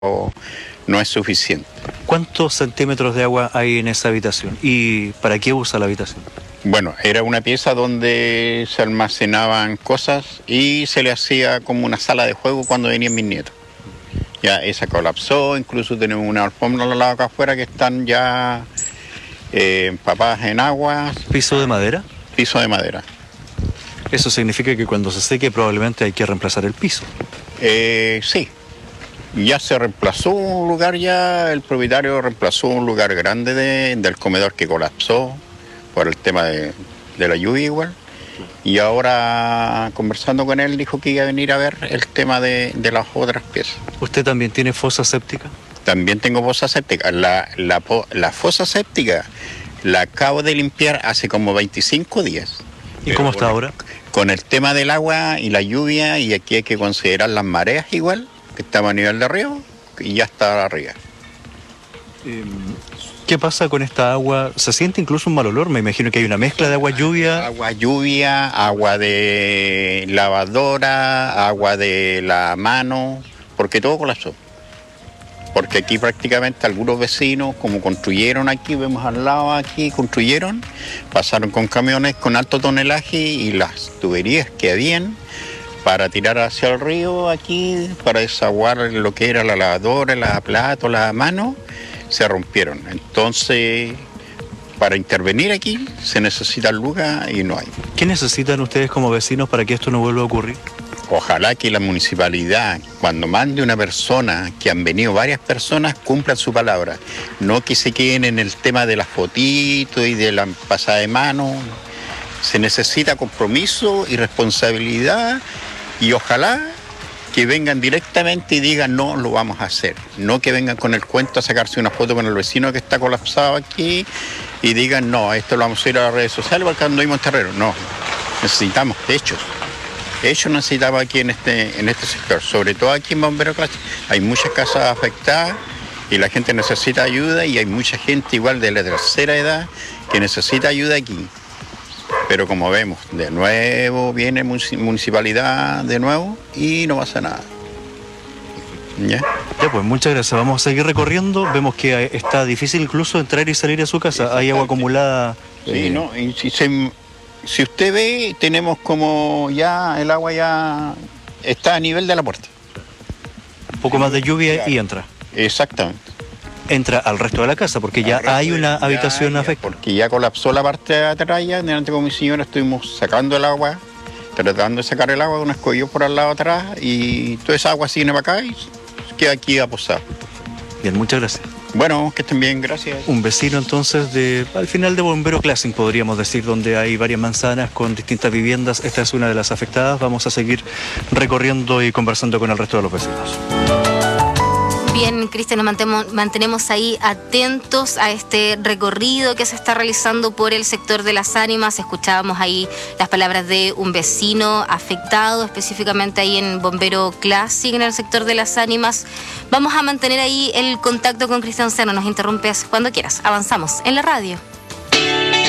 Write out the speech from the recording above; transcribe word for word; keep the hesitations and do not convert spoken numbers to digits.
no es suficiente. ¿Cuántos centímetros de agua hay en esa habitación? ¿Y para qué usa la habitación? Bueno, era una pieza donde se almacenaban cosas y se le hacía como una sala de juego cuando venían mis nietos. Ya esa colapsó, incluso tenemos una alfombra al lado acá afuera que están ya eh, empapadas en agua. ¿Piso de madera? Piso de madera. Eso significa que cuando se seque probablemente hay que reemplazar el piso. Eh, sí, ya se reemplazó un lugar, ya el propietario reemplazó un lugar grande de, del comedor que colapsó por el tema de, de la lluvia igual. Y ahora, conversando con él, dijo que iba a venir a ver el tema de, de las otras piezas. ¿Usted también tiene fosa séptica? También tengo fosa séptica. La, la, la fosa séptica la acabo de limpiar hace como veinticinco días. ¿Y Pero cómo está bueno, ahora? Con el tema del agua y la lluvia, y aquí hay que considerar las mareas igual, que estamos a nivel de río, y ya está arriba. Eh, ¿Qué pasa con esta agua? ¿Se siente incluso un mal olor? Me imagino que hay una mezcla de agua lluvia. Agua lluvia, agua de lavadora, agua de la mano, porque todo colapsó. Porque aquí prácticamente algunos vecinos, como construyeron aquí, vemos al lado aquí, construyeron, pasaron con camiones con alto tonelaje y las tuberías que habían para tirar hacia el río aquí, para desaguar lo que era la lavadora, la plato, la mano, se rompieron. Entonces, para intervenir aquí se necesita lugar y no hay. ¿Qué necesitan ustedes como vecinos para que esto no vuelva a ocurrir? Ojalá que la municipalidad, cuando mande una persona, que han venido varias personas, cumplan su palabra. No que se queden en el tema de las fotitos y de la pasada de mano. Se necesita compromiso y responsabilidad, y ojalá que vengan directamente y digan no, lo vamos a hacer. No que vengan con el cuento a sacarse una foto con el vecino que está colapsado aquí y digan no, esto lo vamos a ir a las redes sociales porque anduvimos en terreno. No, necesitamos hechos. Hechos necesitamos aquí en este, en este sector, sobre todo aquí en Bombero Clase. Hay muchas casas afectadas y la gente necesita ayuda, y hay mucha gente igual de la tercera edad que necesita ayuda aquí. Pero como vemos, de nuevo viene municipalidad de nuevo y no pasa nada. ¿Ya? Ya, pues muchas gracias. Vamos a seguir recorriendo. Vemos que está difícil incluso entrar y salir a su casa. Hay agua acumulada. Sí, eh... no, y si, se, si usted ve, tenemos como ya el agua ya está a nivel de la puerta. Un poco más de lluvia y entra. Exactamente. Entra al resto de la casa, porque ya hay una habitación afectada. Porque ya colapsó la parte de atrás, ya delante con mi señora estuvimos sacando el agua, tratando de sacar el agua de un escollón por al lado atrás, y toda esa agua sigue para acá y queda aquí aposada. Bien, muchas gracias. Bueno, que estén bien, gracias. Un vecino entonces de al final de Bombero Classic, podríamos decir, donde hay varias manzanas con distintas viviendas. Esta es una de las afectadas. Vamos a seguir recorriendo y conversando con el resto de los vecinos. Bien, Cristian, nos mantenemos, mantenemos ahí atentos a este recorrido que se está realizando por el sector de Las Ánimas. Escuchábamos ahí las palabras de un vecino afectado, específicamente ahí en Bombero Classic, en el sector de Las Ánimas. Vamos a mantener ahí el contacto con Cristian Seno. Nos interrumpes cuando quieras. Avanzamos en la radio.